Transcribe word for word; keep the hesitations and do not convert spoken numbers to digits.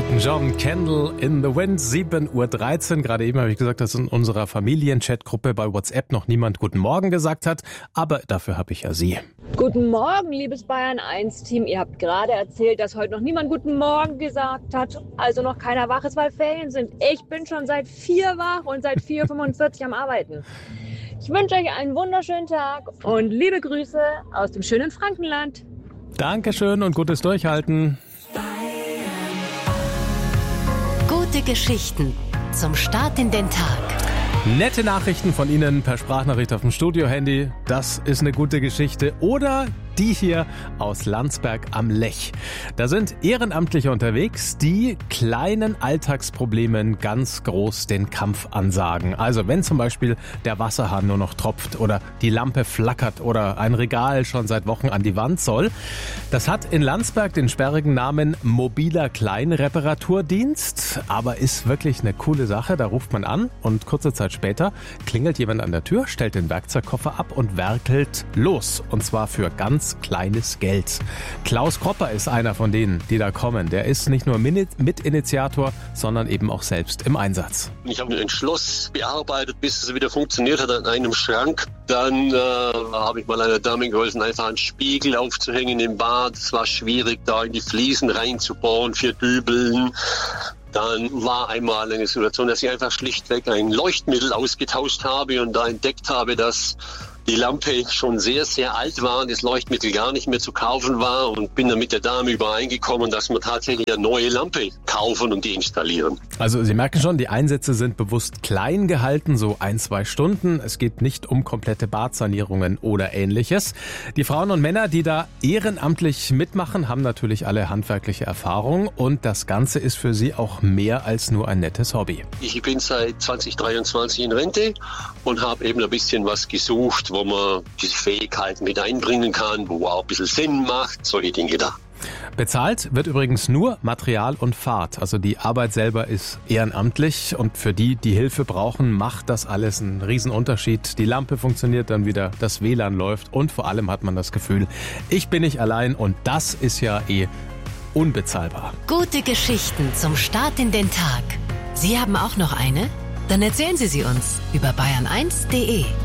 Elton John, Candle in the Wind, sieben Uhr dreizehn. Gerade eben habe ich gesagt, dass in unserer Familienchat-Gruppe bei WhatsApp noch niemand Guten Morgen gesagt hat. Aber dafür habe ich ja Sie. Guten Morgen, liebes Bayern eins Team. Ihr habt gerade erzählt, dass heute noch niemand Guten Morgen gesagt hat. Also noch keiner wach ist, weil Ferien sind. Ich bin schon seit vier wach und seit vier Uhr fünfundvierzig am Arbeiten. Ich wünsche euch einen wunderschönen Tag und liebe Grüße aus dem schönen Frankenland. Dankeschön und gutes Durchhalten. Gute Geschichten zum Start in den Tag. Nette Nachrichten von Ihnen per Sprachnachricht auf dem Studio-Handy. Das ist eine gute Geschichte. Oder die hier aus Landsberg am Lech. Da sind Ehrenamtliche unterwegs, die kleinen Alltagsproblemen ganz groß den Kampf ansagen. Also wenn zum Beispiel der Wasserhahn nur noch tropft oder die Lampe flackert oder ein Regal schon seit Wochen an die Wand soll. Das hat in Landsberg den sperrigen Namen Mobiler Kleinreparaturdienst, aber ist wirklich eine coole Sache. Da ruft man an und kurze Zeit später klingelt jemand an der Tür, stellt den Werkzeugkoffer ab und werkelt los. Und zwar für ganz kleines Geld. Klaus Kropper ist einer von denen, die da kommen. Der ist nicht nur Mitinitiator, sondern eben auch selbst im Einsatz. Ich habe ein Schloss bearbeitet, bis es wieder funktioniert hat an einem Schrank. Dann äh, habe ich mal einer Dame geholfen, einfach einen Spiegel aufzuhängen im Bad. Es war schwierig, da in die Fliesen reinzubohren für Dübeln. Dann war einmal eine Situation, dass ich einfach schlichtweg ein Leuchtmittel ausgetauscht habe und da entdeckt habe, dass die Lampe schon sehr, sehr alt war und das Leuchtmittel gar nicht mehr zu kaufen war und bin dann mit der Dame übereingekommen, dass wir tatsächlich eine neue Lampe kaufen und die installieren. Also Sie merken schon, die Einsätze sind bewusst klein gehalten, so ein, zwei Stunden. Es geht nicht um komplette Badsanierungen oder Ähnliches. Die Frauen und Männer, die da ehrenamtlich mitmachen, haben natürlich alle handwerkliche Erfahrung und das Ganze ist für sie auch mehr als nur ein nettes Hobby. Ich bin seit zwanzig dreiundzwanzig in Rente und habe eben ein bisschen was gesucht, wo man diese Fähigkeiten mit einbringen kann, wo auch ein bisschen Sinn macht, solche Dinge da. Bezahlt wird übrigens nur Material und Fahrt. Also die Arbeit selber ist ehrenamtlich und für die, die Hilfe brauchen, macht das alles einen Riesenunterschied. Die Lampe funktioniert dann wieder, das W L A N läuft und vor allem hat man das Gefühl, ich bin nicht allein und das ist ja eh unbezahlbar. Gute Geschichten zum Start in den Tag. Sie haben auch noch eine? Dann erzählen Sie sie uns über bayern eins punkt de.